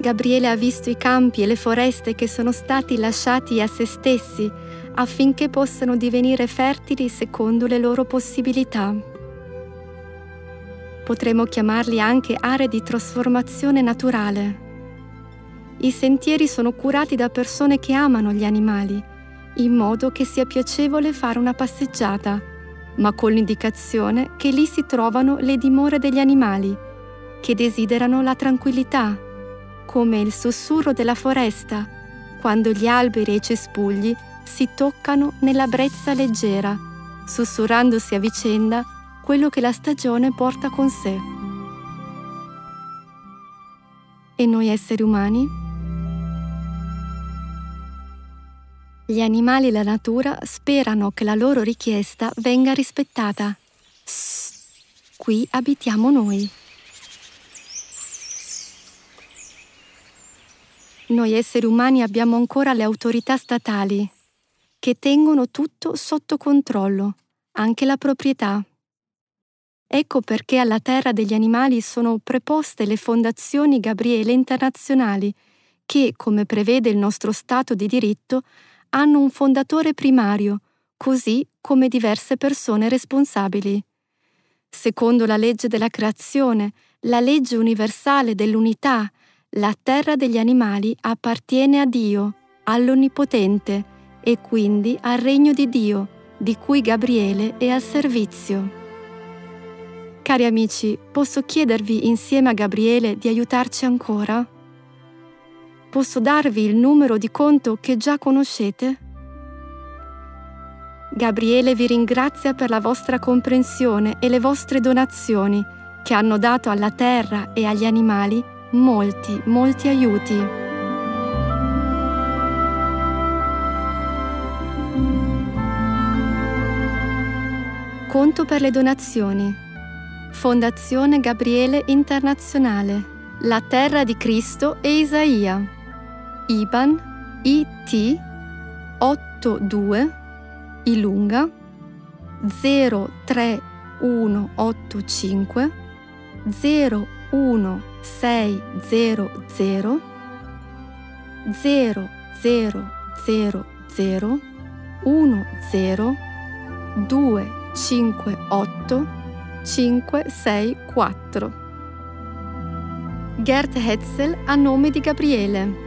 Gabriele ha visto i campi e le foreste che sono stati lasciati a se stessi affinché possano divenire fertili secondo le loro possibilità. Potremmo chiamarli anche aree di trasformazione naturale. I sentieri sono curati da persone che amano gli animali, in modo che sia piacevole fare una passeggiata, ma con l'indicazione che lì si trovano le dimore degli animali, che desiderano la tranquillità, come il sussurro della foresta, quando gli alberi e i cespugli si toccano nella brezza leggera, sussurrandosi a vicenda quello che la stagione porta con sé. E noi esseri umani? Gli animali e la natura sperano che la loro richiesta venga rispettata. Qui abitiamo noi. Noi esseri umani abbiamo ancora le autorità statali, che tengono tutto sotto controllo, anche la proprietà. Ecco perché alla terra degli animali sono preposte le fondazioni Gabriele internazionali, che, come prevede il nostro Stato di diritto, hanno un fondatore primario, così come diverse persone responsabili. Secondo la legge della creazione, la legge universale dell'unità, la terra degli animali appartiene a Dio, all'Onnipotente, e quindi al regno di Dio, di cui Gabriele è al servizio. Cari amici, posso chiedervi insieme a Gabriele di aiutarci ancora? Posso darvi il numero di conto che già conoscete? Gabriele vi ringrazia per la vostra comprensione e le vostre donazioni, che hanno dato alla terra e agli animali molti aiuti. Conto per le donazioni. Fondazione Gabriele Internazionale, La Terra di Cristo e Isaia. IBAN IT 82 Ilunga 03185 01600 0000 258 564. Gerd Hetzel a nome di Gabriele.